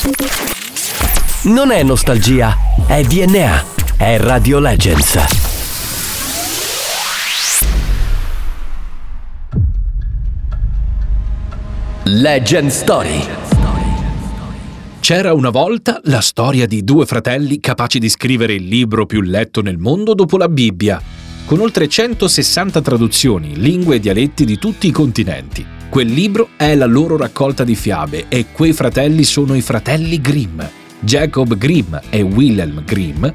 Non è nostalgia, è DNA, è Radio Legends. Legend Story. C'era una volta la storia di due fratelli capaci di scrivere il libro più letto nel mondo dopo la Bibbia, con oltre 160 traduzioni, lingue e dialetti di tutti i continenti. Quel libro è la loro raccolta di fiabe e quei fratelli sono i fratelli Grimm. Jacob Grimm e Wilhelm Grimm